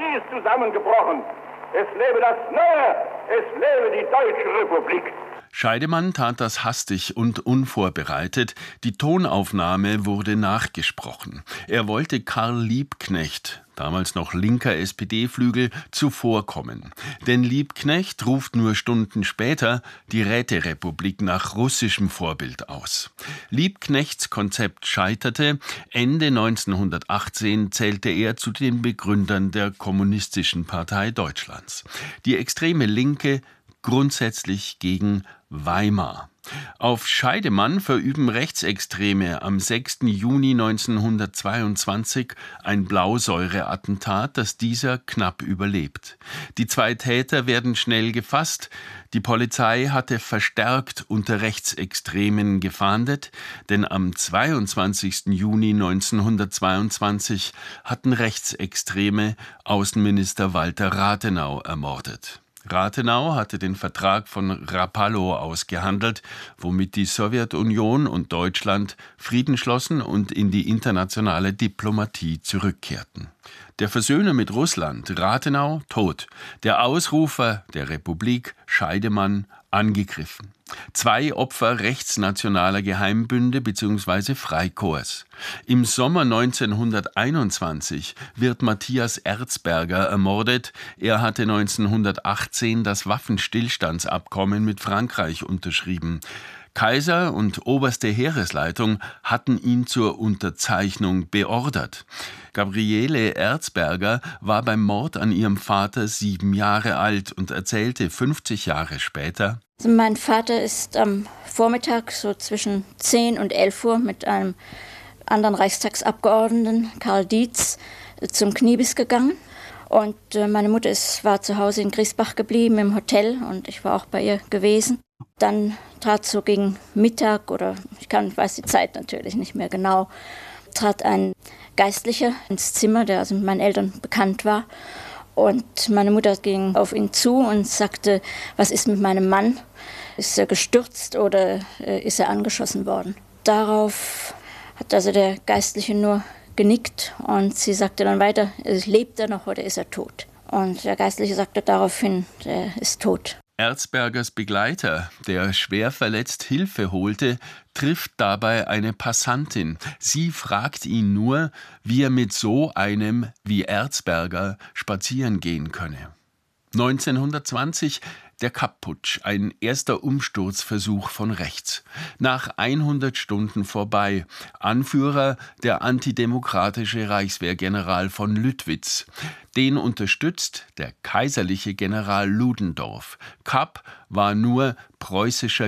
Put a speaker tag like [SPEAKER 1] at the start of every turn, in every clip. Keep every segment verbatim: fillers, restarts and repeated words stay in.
[SPEAKER 1] Monarchie ist zusammengebrochen. Es lebe das Neue, es lebe die Deutsche Republik.
[SPEAKER 2] Scheidemann tat das hastig und unvorbereitet. Die Tonaufnahme wurde nachgesprochen. Er wollte Karl Liebknecht, damals noch linker S P D-Flügel, zuvorkommen. Denn Liebknecht ruft nur Stunden später die Räterepublik nach russischem Vorbild aus. Liebknechts Konzept scheiterte. Ende neunzehnhundertachtzehn zählte er zu den Begründern der Kommunistischen Partei Deutschlands. Die extreme Linke grundsätzlich gegen Weimar. Auf Scheidemann verüben Rechtsextreme am sechsten Juni neunzehnhundertzweiundzwanzig ein Blausäureattentat, das dieser knapp überlebt. Die zwei Täter werden schnell gefasst. Die Polizei hatte verstärkt unter Rechtsextremen gefahndet, denn am zweiundzwanzigsten Juni neunzehnhundertzweiundzwanzig hatten Rechtsextreme Außenminister Walter Rathenau ermordet. Rathenau hatte den Vertrag von Rapallo ausgehandelt, womit die Sowjetunion und Deutschland Frieden schlossen und in die internationale Diplomatie zurückkehrten. Der Versöhner mit Russland, Rathenau, tot. Der Ausrufer der Republik, Scheidemann, angegriffen. Zwei Opfer rechtsnationaler Geheimbünde bzw. Freikorps. Im Sommer neunzehnhunderteinundzwanzig wird Matthias Erzberger ermordet. Er hatte neunzehnhundertachtzehn das Waffenstillstandsabkommen mit Frankreich unterschrieben. Kaiser und oberste Heeresleitung hatten ihn zur Unterzeichnung beordert. Gabriele Erzberger war beim Mord an ihrem Vater sieben Jahre alt und erzählte fünfzig Jahre später:
[SPEAKER 3] Also mein Vater ist am Vormittag so zwischen zehn und elf Uhr mit einem anderen Reichstagsabgeordneten, Karl Dietz, zum Kniebiss gegangen. Und meine Mutter ist, war zu Hause in Griesbach geblieben im Hotel und ich war auch bei ihr gewesen. Dann trat so gegen Mittag oder ich kann, weiß die Zeit natürlich nicht mehr genau, trat ein Geistlicher ins Zimmer, der also mit meinen Eltern bekannt war. Und meine Mutter ging auf ihn zu und sagte: Was ist mit meinem Mann? Ist er gestürzt oder äh, ist er angeschossen worden? Darauf hat also der Geistliche nur genickt und sie sagte dann weiter: Lebt er noch oder ist er tot? Und der Geistliche sagte daraufhin: Er ist tot.
[SPEAKER 2] Erzbergers Begleiter, der schwer verletzt Hilfe holte, trifft dabei eine Passantin. Sie fragt ihn nur, wie er mit so einem wie Erzberger spazieren gehen könne. neunzehnhundertzwanzig der Kapp-Putsch, ein erster Umsturzversuch von rechts. Nach hundert Stunden vorbei. Anführer der antidemokratische Reichswehrgeneral von Lüttwitz. Den unterstützt der kaiserliche General Ludendorff. Kapp war nur preußischer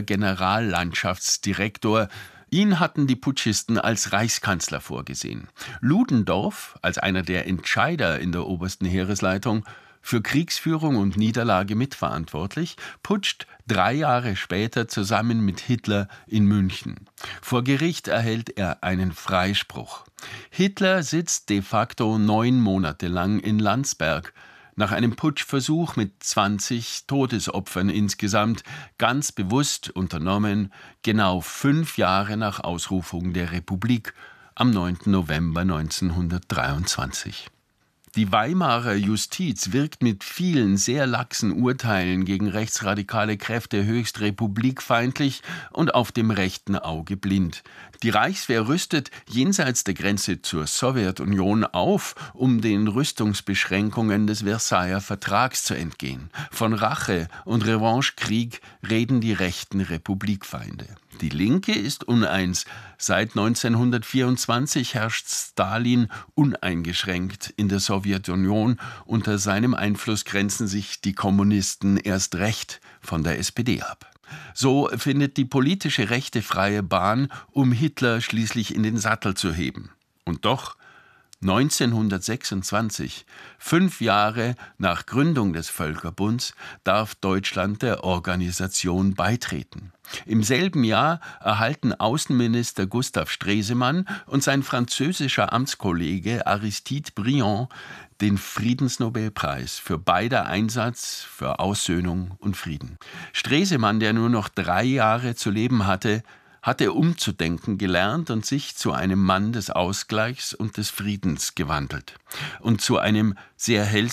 [SPEAKER 2] Generallandschaftsdirektor. Ihn hatten die Putschisten als Reichskanzler vorgesehen. Ludendorff, als einer der Entscheider in der obersten Heeresleitung, für Kriegsführung und Niederlage mitverantwortlich, putscht drei Jahre später zusammen mit Hitler in München. Vor Gericht erhält er einen Freispruch. Hitler sitzt de facto neun Monate lang in Landsberg. Nach einem Putschversuch mit zwanzig Todesopfern insgesamt, ganz bewusst unternommen, genau fünf Jahre nach Ausrufung der Republik am neunten November neunzehnhundertdreiundzwanzig. Die Weimarer Justiz wirkt mit vielen sehr laxen Urteilen gegen rechtsradikale Kräfte höchst republikfeindlich und auf dem rechten Auge blind. Die Reichswehr rüstet jenseits der Grenze zur Sowjetunion auf, um den Rüstungsbeschränkungen des Versailler Vertrags zu entgehen. Von Rache und Revanchekrieg reden die rechten Republikfeinde. Die Linke ist uneins. Seit neunzehnhundertvierundzwanzig herrscht Stalin uneingeschränkt in der Sowjetunion. Unter seinem Einfluss grenzen sich die Kommunisten erst recht von der S P D ab. So findet die politische Rechte freie Bahn, um Hitler schließlich in den Sattel zu heben. Und doch neunzehnhundertsechsundzwanzig, fünf Jahre nach Gründung des Völkerbunds, darf Deutschland der Organisation beitreten. Im selben Jahr erhalten Außenminister Gustav Stresemann und sein französischer Amtskollege Aristide Briand den Friedensnobelpreis für beider Einsatz für Aussöhnung und Frieden. Stresemann, der nur noch drei Jahre zu leben hatte, hatte umzudenken gelernt und sich zu einem Mann des Ausgleichs und des Friedens gewandelt und zu einem sehr hell